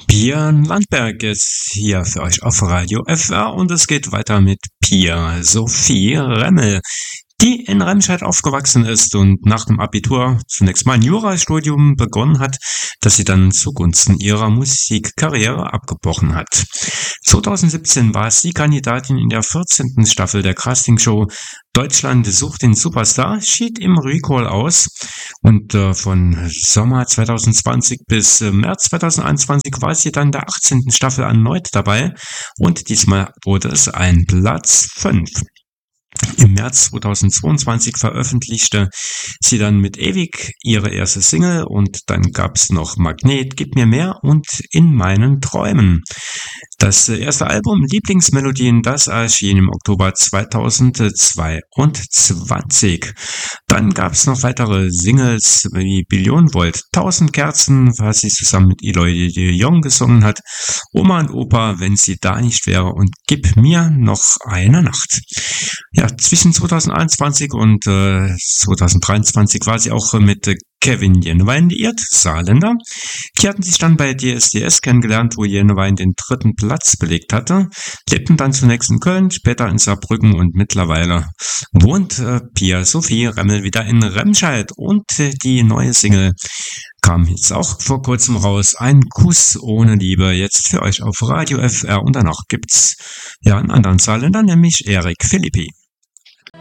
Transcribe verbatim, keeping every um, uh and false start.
Björn Landberg ist hier für euch auf Radio F R und es geht weiter mit Pia Sophie Remmel, die in Remscheid aufgewachsen ist und nach dem Abitur zunächst mal ein Jurastudium begonnen hat, das sie dann zugunsten ihrer Musikkarriere abgebrochen hat. zweitausendsiebzehn war sie Kandidatin in der vierzehnten Staffel der Castingshow Deutschland sucht den Superstar, schied im Recall aus und äh, von Sommer zweitausendzwanzig bis äh, März zweitausendeinundzwanzig war sie dann der achtzehnten Staffel erneut dabei und diesmal wurde es ein Platz fünf. Im März zweitausendzweiundzwanzig veröffentlichte sie dann mit Ewig ihre erste Single und dann gab's noch Magnet, Gib mir mehr und In meinen Träumen. Das erste Album Lieblingsmelodien, das erschien im Oktober zweitausendzweiundzwanzig. Dann gab's noch weitere Singles wie Billion Volt, Tausend Kerzen, was sie zusammen mit Eloy de Jong gesungen hat, Oma und Opa, Wenn sie da nicht wäre und Gib mir noch eine Nacht. Ja, zwischen zweitausendeinundzwanzig und äh, zweitausenddreiundzwanzig war sie auch mit äh, Kevin Jennewein liiert, Saarländer. Die hatten sich dann bei D S D S kennengelernt, wo Jennewein den dritten Platz belegt hatte, lebten dann zunächst in Köln, später in Saarbrücken und mittlerweile wohnt äh, Pia Sophie Remmel wieder in Remscheid und äh, die neue Single kam jetzt auch vor kurzem raus, Ein Kuss ohne Liebe, jetzt für euch auf Radio F R und danach gibt's ja einen anderen Saarländer, nämlich Erik Philippi.